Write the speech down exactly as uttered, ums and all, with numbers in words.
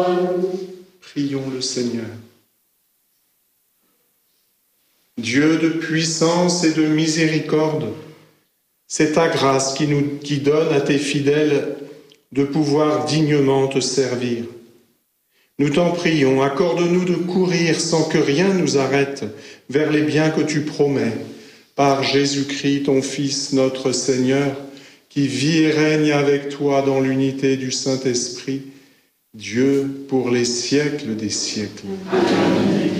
Prions le Seigneur. Dieu de puissance et de miséricorde, c'est ta grâce qui, nous, qui donne à tes fidèles de pouvoir dignement te servir. Nous t'en prions, accorde-nous de courir sans que rien nous arrête vers les biens que tu promets, par Jésus-Christ, ton Fils, notre Seigneur, qui vit et règne avec toi dans l'unité du Saint-Esprit, Dieu pour les siècles des siècles. Amen.